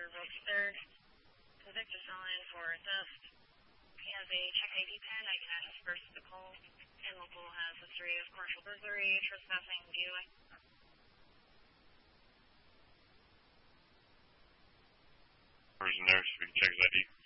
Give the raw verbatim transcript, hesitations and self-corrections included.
Officer Wilkes third. The victim calling for theft. He has a check I D pin. I can add his first to call. And local has history of commercial burglary, trespassing, D U I. Where's the nurse? We can check his I D.